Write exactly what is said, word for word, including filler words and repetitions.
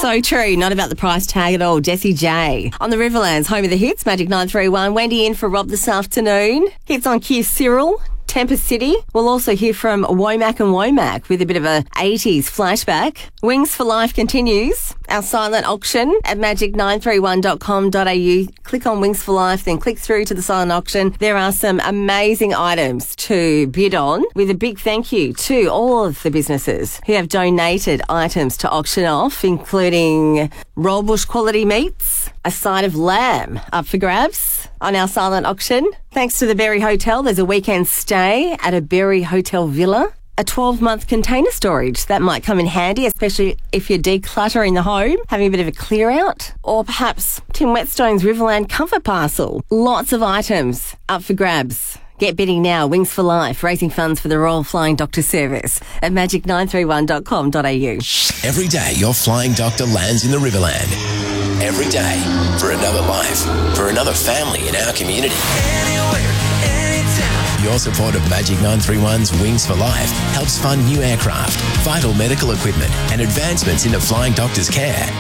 So true. Not about the price tag at all. Jessie J. On the Riverlands, home of the hits, Magic nine three one. Wendy in for Rob this afternoon. Hits on Q Cyril. Tempest City. We'll also hear from Womack and Womack with a bit of a eighties flashback. Wings for Life continues. Our silent auction at magic nine three one dot com dot a u. Click on Wings for Life, then click through to the silent auction. There are some amazing items to bid on, with a big thank you to all of the businesses who have donated items to auction off, including Royal Bush Quality Meats, a side of lamb up for grabs on our silent auction. Thanks to the Berry Hotel, there's a weekend stay at a Berry Hotel Villa. A twelve-month container storage. That might come in handy, especially if you're decluttering the home, having a bit of a clear out. Or perhaps Tim Whetstone's Riverland Comfort Parcel. Lots of items up for grabs. Get bidding now. Wings for Life, raising funds for the Royal Flying Doctor Service at magic nine three one dot com dot a u. Every day your flying doctor lands in the Riverland. Every day for another life, for another family in our community. Anywhere, anytime. Your support of Magic nine three one's Wings for Life helps fund new aircraft, vital medical equipment and advancements into flying doctors' care.